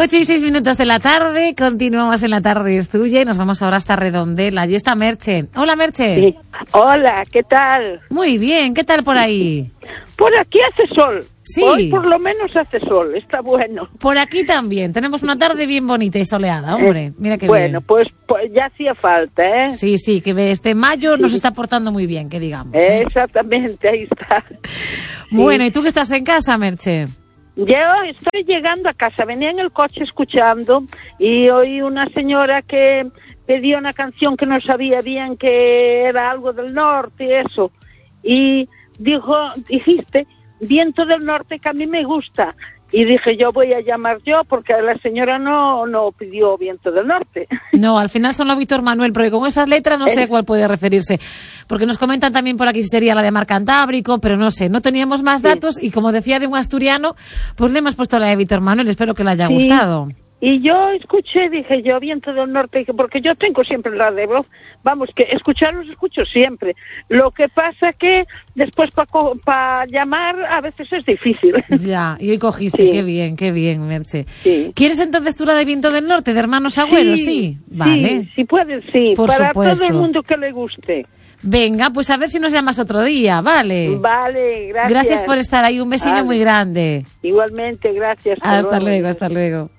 8:06 de la tarde, continuamos en La Tarde es Tuya y nos vamos ahora hasta Redondela. Allí está Merche. Hola, Merche. Sí. Hola, ¿qué tal? Muy bien, ¿qué tal por ahí? Por aquí hace sol. Sí. Hoy por lo menos hace sol, está bueno. Por aquí también, tenemos una tarde bien bonita y soleada, hombre. Mira qué bueno, bien. Pues ya hacía falta, ¿eh? Sí, que este mayo nos está portando muy bien, que digamos. Exactamente, ahí está. Bueno, ¿y tú que estás en casa, Merche? Yo estoy llegando a casa, venía en el coche escuchando y oí una señora que pedía una canción que no sabía bien que era algo del norte y eso. Y dijiste, Viento del Norte, que a mí me gusta. Y dije, yo voy a llamar yo, porque la señora no pidió Viento del Norte. No, al final son los Víctor Manuel, porque con esas letras no sé a cuál puede referirse. Porque nos comentan también por aquí si sería la de Mar Cantábrico, pero no sé, no teníamos más datos y como decía de un asturiano, pues le hemos puesto la de Víctor Manuel, espero que le haya gustado. Y yo escuché, dije yo, Viento del Norte, porque yo tengo siempre la de voz, vamos, que escucharlos escucho siempre. Lo que pasa que después para llamar a veces es difícil. Ya, y hoy cogiste, qué bien, Merche. Sí. ¿Quieres entonces tú la de Viento del Norte, de Hermanos Agüeros? Sí, vale. Sí, pueden, sí, por para supuesto. todo el mundo que le guste. Venga, pues a ver si nos llamas otro día, ¿vale? Vale, gracias. Gracias por estar ahí, un besillo muy grande. Igualmente, gracias. Hasta luego.